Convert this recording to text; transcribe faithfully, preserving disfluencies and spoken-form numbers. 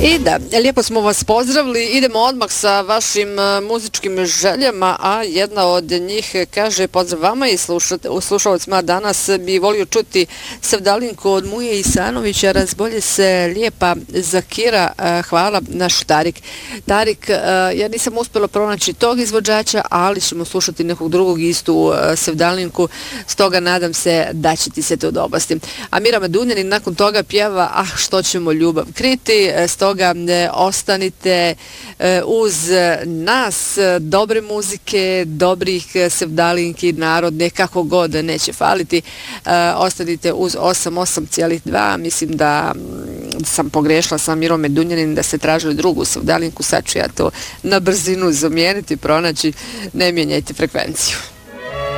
I da, lijepo smo vas pozdravili, idemo odmah sa vašim muzičkim željama, a jedna od njih kaže: pozdrav vama i slušalcima, danas bi volio čuti sevdalinku od Muje Isanovića, razbolje se lijepa Zakira, hvala naš Tarik. Tarik, ja nisam uspjela pronaći tog izvođača, ali ćemo slušati nekog drugog istu sevdalinku, stoga nadam se da će ti se to dobasti. A Mira Medunjanin nakon toga pjeva Ah, što ćemo ljubav kriti, stoga ostanite uz nas, dobre muzike, dobrih sevdalinki, narodne, kako god neće faliti. Ostanite uz osam osam zarez dva, mislim da sam pogrešila sa Mirom Medunjanin da ste tražili drugu sevdalinku, sad ću ja to na brzinu zamijeniti, pronaći, ne mijenjajte frekvenciju.